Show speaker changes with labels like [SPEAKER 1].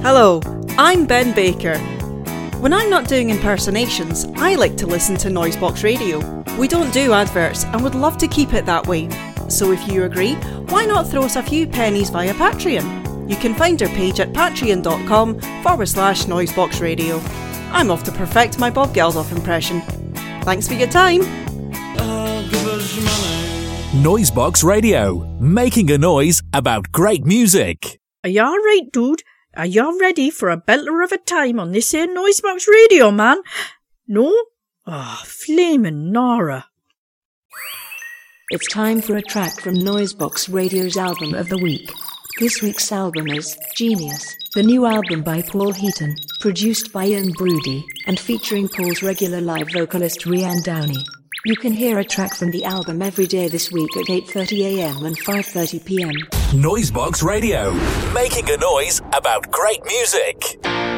[SPEAKER 1] Hello, I'm Ben Baker. When I'm not doing impersonations, I like to listen to Noisebox Radio. We don't do adverts and would love to keep it that way. So if you agree, why not throw us a few pennies via Patreon? You can find our page at patreon.com/Noisebox Radio. I'm off to perfect my Bob Geldof impression. Thanks for your time.
[SPEAKER 2] Noisebox Radio, making a noise about great music.
[SPEAKER 3] Are you alright, dude? Are you ready for a belter of a time on this here Noisebox Radio, man? No? Ah, flamin' Nora.
[SPEAKER 4] It's time for a track from Noisebox Radio's Album of the Week. This week's album is Genius, the new album by Paul Heaton, produced by Ian Broody, and featuring Paul's regular live vocalist Rhiann Downey. You can hear a track from the album every day this week at 8:30am and 5:30pm.
[SPEAKER 2] Noisebox Radio, making a noise about great music.